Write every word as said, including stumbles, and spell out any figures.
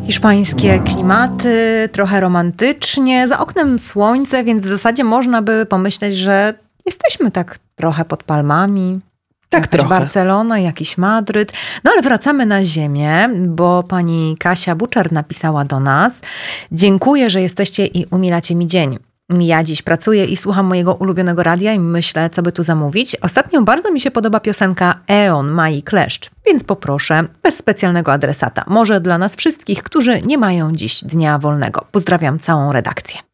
Hiszpańskie klimaty, trochę romantycznie, za oknem słońce, więc w zasadzie można by pomyśleć, że jesteśmy tak trochę pod palmami. Tak Jakaś trochę. Barcelona, jakiś Madryt. No ale wracamy na ziemię, bo pani Kasia Buczer napisała do nas. Dziękuję, że jesteście i umilacie mi dzień. Ja dziś pracuję i słucham mojego ulubionego radia i myślę, co by tu zamówić. Ostatnio bardzo mi się podoba piosenka Eon Mai Kleszcz, więc poproszę bez specjalnego adresata. Może dla nas wszystkich, którzy nie mają dziś dnia wolnego. Pozdrawiam całą redakcję.